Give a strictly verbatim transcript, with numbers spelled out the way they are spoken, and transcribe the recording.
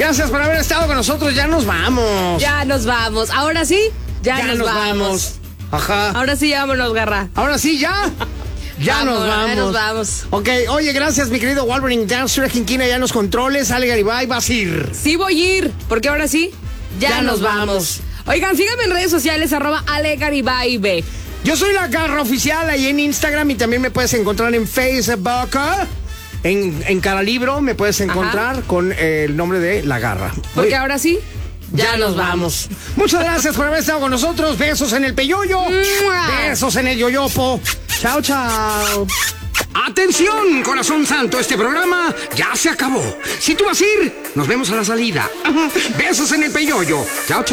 Gracias por haber estado con nosotros. Ya nos vamos. Ya nos vamos. Ahora sí, ya, Ya nos, nos vamos. vamos. Ajá. Ahora sí, vámonos, Garra. Ahora sí, ya. Ya Vamos, nos vamos. ya nos vamos. Ok, oye, gracias, mi querido Wolverine Dancer, Quinquina, ya en los controles. Ale Garibay, vas a ir. Sí voy a ir, porque ahora sí, ya, Ya nos nos vamos. vamos. Oigan, síganme en redes sociales, arroba Ale Garibay B. Yo soy La Garra Oficial ahí en Instagram y también me puedes encontrar en Facebook. En, en cada libro me puedes encontrar Ajá. con el nombre de La Garra. Porque Oye, ahora sí, ya, ya nos vamos. vamos. Muchas gracias por haber estado con nosotros. Besos en el peyoyo. Besos en el yoyopo. Chao, chao. Atención, corazón santo, este programa ya se acabó. Si tú vas a ir, nos vemos a la salida. Besos en el peyoyo. Chao, chao.